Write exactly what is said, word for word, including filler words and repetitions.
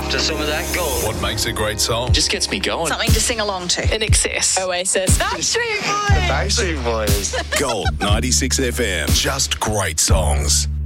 to some of that gold. What makes a great song? Just gets me going. Something to sing along to. In excess. Oasis. Backstreet Boys. Backstreet Boys. Gold ninety-six F M. Just great songs.